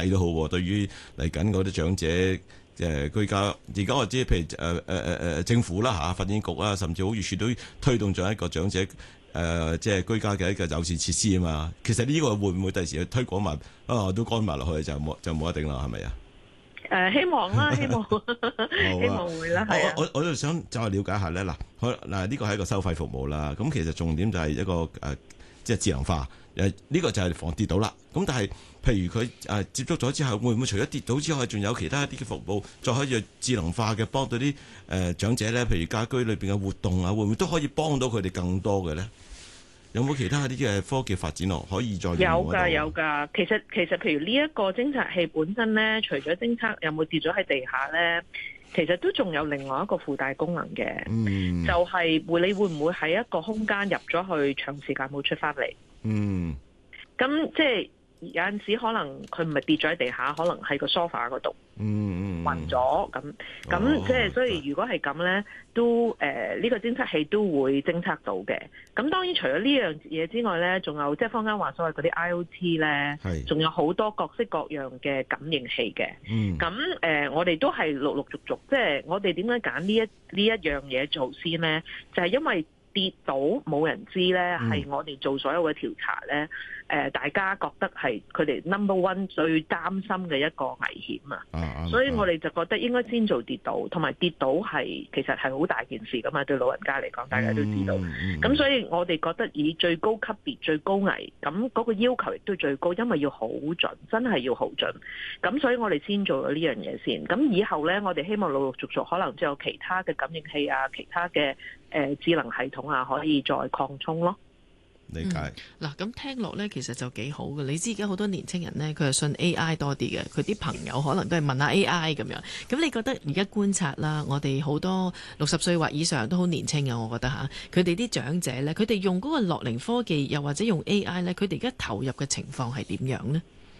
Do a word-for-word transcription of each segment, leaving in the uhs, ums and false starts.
計都好，對於嚟緊嗰啲長者誒、呃、居家，而家我知譬如誒誒誒誒政府啦嚇，發展局啦，甚至好似都推動咗一個長者誒、呃、即係居家嘅一個友善設施啊嘛。其實呢個會唔會第時去推廣埋啊都幹埋落去就冇就冇一定啦，係咪啊？ 誒、呃、希望啦，希望、啊、希望會啦，係啊！ 我我我就想再了解下咧，嗱，好嗱，呢個係一個收費服務啦。咁其實重點就係一個誒、呃，即係智能化。誒、這、呢個就係防跌倒啦。咁但係，譬如佢誒、呃、接觸咗之後，會唔會除咗跌倒之外，仲有其他一啲嘅服務，再可以智能化嘅幫到啲誒、呃、長者咧？譬如家居裏邊嘅活動啊，會唔會都可以幫到佢哋更多嘅咧？有冇其他啲嘅科技發展咯？可以再有㗎有㗎。其實其實譬如呢一個偵測器本身咧，除咗偵測有冇跌咗喺地下咧，其實都仲有另外一個附帶功能嘅、嗯，就係、是、會你會唔會喺一個空間入咗去長時間冇出翻嚟？嗯，咁即係有陣時可能佢唔係跌咗喺地下，可能喺個 sofa 嗰度。嗯，暈咗咁，咁即係所以如果係咁咧，都誒呢、呃這個偵測器都會偵測到嘅。咁當然除咗呢樣嘢之外咧，仲有即係坊間話所謂嗰啲 I O T 咧，仲有好多各式各樣嘅感應器嘅。嗯，咁誒、呃、我哋都係陸陸續續，即係我哋點解揀呢一呢一樣嘢做先咧？就係、是、因為跌倒冇人知咧，係我哋做所有嘅調查咧。誒、呃，大家覺得係佢哋 number one 最擔心嘅一個危險啊，啊，所以我哋就覺得應該先做跌倒，同埋跌倒係其實係好大件事噶嘛，對老人家嚟講，大家都知道。咁、嗯嗯、所以我哋覺得以最高級別、最高危，咁嗰個要求亦都最高，因為要好準，真係要好準。咁所以我哋先做咗呢樣嘢先。咁以後呢，我哋希望陸陸續續可能就有其他嘅感應器啊，其他嘅誒、呃、智能系統啊，可以再擴充咯。 理解嗱，咁、嗯、聽落咧，其實就幾好嘅。你知而家好多年青人咧，佢係信 A I 多啲嘅，佢啲朋友可能都係問下 A I 咁樣。咁你覺得而家觀察啦，我哋好多六十歲或以上都好年青嘅，我覺得吓，佢哋啲長者咧，佢哋用嗰個樂齡科技，又或者用 A I 咧，佢哋而家投入嘅情況係點樣呢？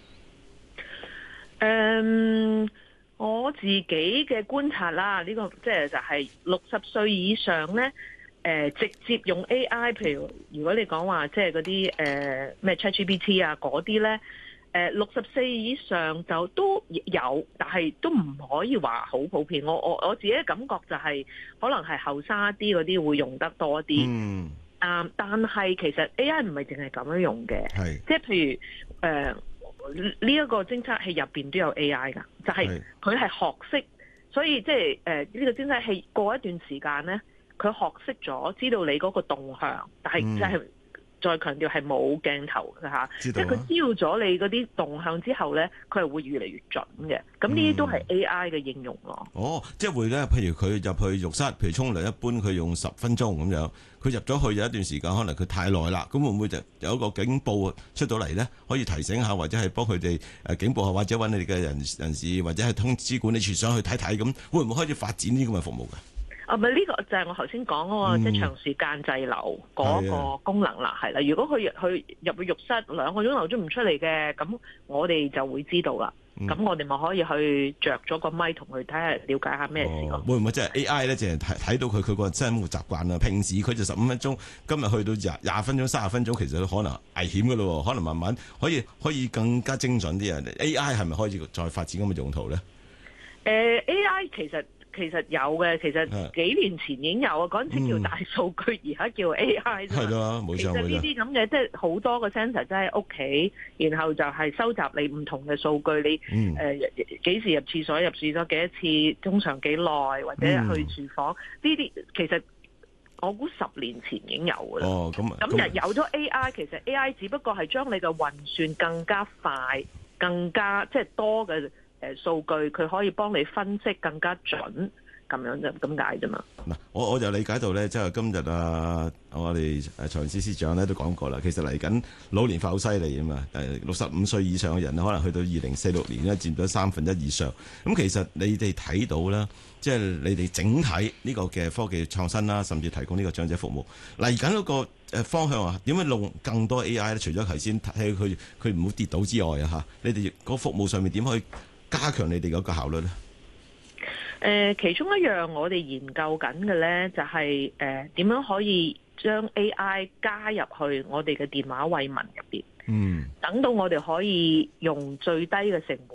誒、um，我自己嘅觀察啦，呢、這個即係就係六十歲以上咧。誒、呃、直接用 A I， 譬如如果你講話即係嗰啲誒咩 ChatGPT 啊嗰啲咧，誒六十四以上就都有，但係都唔可以話好普遍。我我我自己嘅感覺就係、是、可能係後生一啲嗰啲會用得多啲。嗯。啊，但係其實 A I 唔係淨係咁樣用嘅。係。即係譬如誒呢一個偵測器入邊都有 A I 㗎，就係佢係學識，所以即係誒呢個偵測器過一段時間咧。佢學識咗，知道你嗰個動向，但係即係再強調係冇鏡頭嘅嚇，即係佢知道咗你嗰啲動向之後咧，佢係會越嚟越準嘅。咁呢啲都係 A I 嘅應用咯、嗯。哦，即係會咧，譬如佢入去浴室，譬如沖涼，一般佢用十分鐘咁樣，佢入咗去有一段時間，可能佢太耐啦，咁會唔會就有一個警報出到嚟咧？可以提醒下，或者係幫佢哋誒警報下，或者揾你哋嘅人人士，或者係通知管理處上去睇睇，咁會唔會開始發展呢啲咁嘅服務㗎？啊，咪呢個就係我頭先講嗰個即係長時間滯留嗰個功能啦，係啦。如果佢去入去浴室兩個鐘頭都唔出嚟嘅，咁我哋就會知道啦。咁、嗯、我哋咪可以去着咗個咪同佢睇下，了解下咩事咯。 會唔會即係 A I 咧？淨係睇睇到佢佢個生活習慣啊？平時佢就十五分鐘，今日去到廿廿分鐘、三十分鐘，其實都可能危險噶咯。可能慢慢可以可以更加精準啲啊。A I 係咪可以再發展咁嘅用途咧？誒、 呃、A I 其實。其實有嘅，其實幾年前已經有啊。嗰陣時叫大數據，而、嗯、家叫 A I 啫嘛。係咯，冇錯。其實呢啲咁嘅，即係好多個 sensor 真係屋企，然後就係收集你唔同嘅數據。你誒幾、呃、時入廁所，入廁所幾多次，通常幾耐，或者去廚房呢啲、嗯，其實我估十年前已經有㗎啦。哦，咁咁就有咗 A I，其實 A I 只不過係將你嘅運算更加快，更加即係多嘅。誒數據佢可以幫你分析更加準，咁樣啫，咁解啫嘛。嗱， 我我就理解到咧，即係今日啊，我哋誒財政司司長咧都講過啦。其實嚟緊老年化好犀利啊嘛。誒六十五歲以上嘅人可能去到二零四六年咧，佔咗三分一以上。咁其實你哋睇到啦，即係你哋整體呢個嘅科技創新啦，甚至提供呢個長者服務嚟緊嗰個誒方向啊，點樣用更多 A I 咧？除咗頭先睇佢佢唔好跌倒之外啊，嚇，你哋個服務上面點可以加強你哋嗰個效率咧？ 誒、呃，其中一樣我哋研究緊嘅咧，就係誒點樣可以將 A I 加入去我哋嘅電話慰問入邊。嗯，等到我哋可以用最低嘅成本。